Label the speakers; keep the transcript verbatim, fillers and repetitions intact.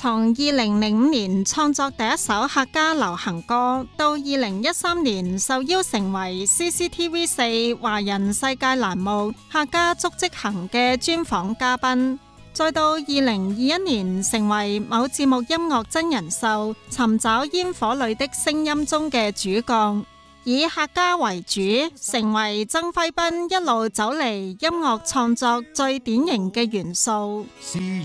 Speaker 1: 從二零零五年創作第一首客家流行歌，到二零一三年受邀成為 C C T V 四華人世界欄目《客家足跡行》嘅專訪嘉賓，再到二零二一年成為某節目音樂真人秀《尋找煙火裏的聲音》中嘅主角，以客家為主，成為曾輝斌一路走嚟音樂創作最典型嘅元素。